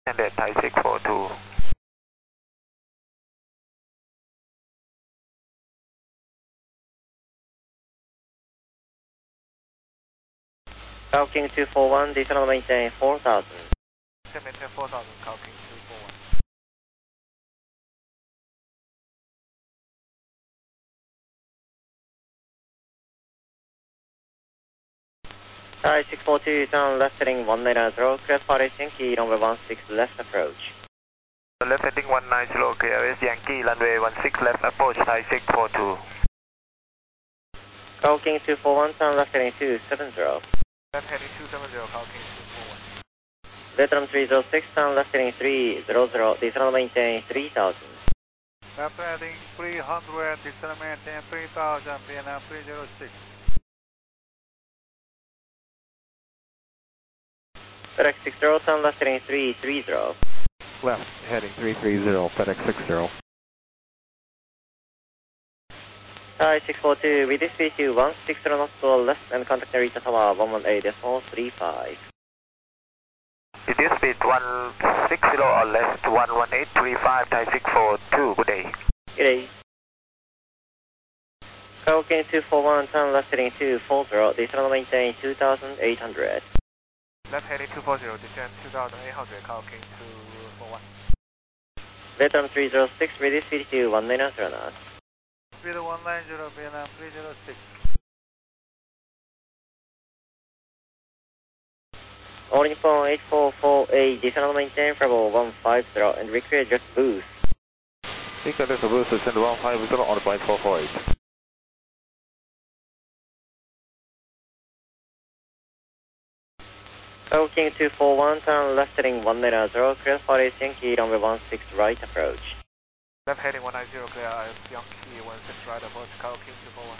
And then Thai 642. King 241, descend maintain 4000. Maintain 4000, King 241. Thai 642, turn left heading 190, clear for Yankee, runway 16 left approach. Left heading 190, clear Yankee, runway 16 left approach, Thai 642. King 241, turn left heading 270. Left heading 270, King 241. Veteran 306, turn left heading 300, descend maintain 3000. Left heading 300, descend maintain 3000, Vietnam 306. FedEx 60, turn left heading 330. Left heading 330, FedEx 60. Thai 642, with this speed to 160 knots to left and contact Narita Tower 118.35. It is speed 160 or less to 118.35, Thai 642, good day. Good day. King 241, turn left heading 240, descend maintain 2800. Left heading 240, descend 2800, King 241. Veteran 306, with this speed to 190 knots. Speed 190, Vietnam 306. All Nippon 8448, descend maintain Bravo 150 and recreate just boost. Take a little boost, descend 150 on the point 448. King 241, turn left heading 190, clear for Yankee, runway 16 right approach. Left heading 190, clear Yankee 16 right approach, King 241.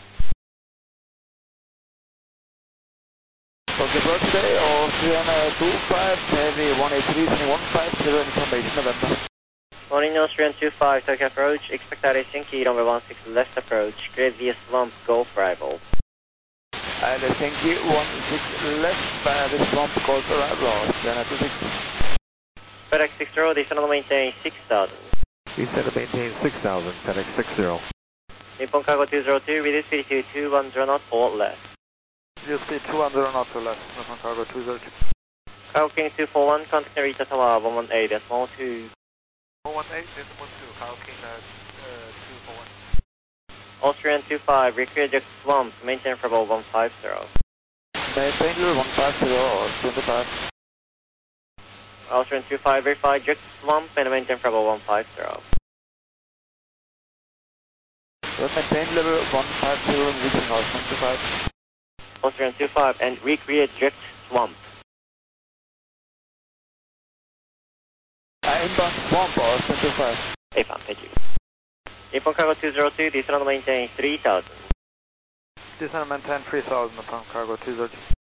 Okay, birthday Austrian 25, heavy 183, sending 150, information November. Morning Austrian 25, Tokyo approach, expect Yankee, runway 16 left approach, clear via swamp, Golf arrival. And Yankee 16 left, the swamp, Golf arrival, Austrian 26. FedEx 60, descend maintain 6000. Descend maintain 6000, FedEx 60. Nippon Cargo 202, with this speed to 210 knots or less. You speed 200 knots or less, Nippon Cargo 202. King 241, contact Narita Tower 118.2. 118.2, King 241. Austrian 25, recreate jet swamp, maintain Bravo 150. Maintain 150, Austrian 25. Austrian 25, verify jet swamp and maintain Bravo 150. Maintain level 150, reaching Austrian 25. Austrian 25 and recreate jet swamp. Inbound swamp, Austrian 25. AFAM, thank you. Nippon Cargo 202, descend maintain 3000. Descend maintain 3000, Nippon Cargo 202.